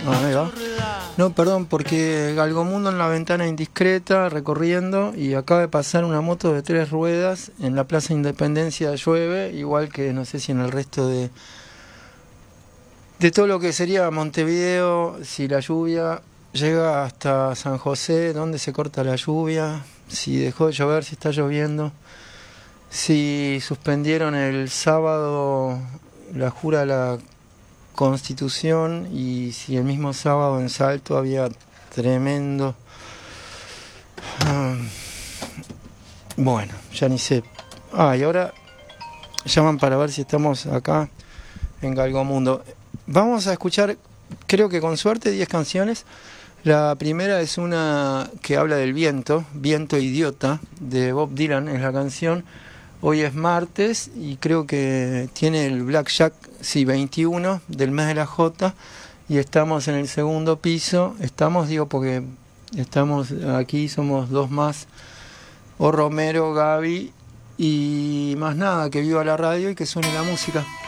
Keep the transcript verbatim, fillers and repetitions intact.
Ah, ahí va. No, perdón, porque Galgomundo en la ventana indiscreta, recorriendo, y acaba de pasar una moto de tres ruedas en la Plaza Independencia. Llueve, igual que no sé si en el resto de de todo lo que sería Montevideo, si la lluvia llega hasta San José, dónde se corta la lluvia, si dejó de llover, si está lloviendo, si suspendieron el sábado la jura a la Constitución, y si el mismo sábado en Salto había tremendo... Ah, bueno, ya ni sé. Ah, y ahora llaman para ver si estamos acá en Galgomundo. Vamos a escuchar, creo que con suerte, diez canciones. La primera es una que habla del viento, Viento Idiota, de Bob Dylan, es la canción. Hoy es martes y creo que tiene el Blackjack, sí, veintiuno del mes de la Jota, y estamos en el segundo piso. Estamos, digo, porque estamos aquí, somos dos más, o Romero, Gaby, y más nada, que viva la radio y que suene la música.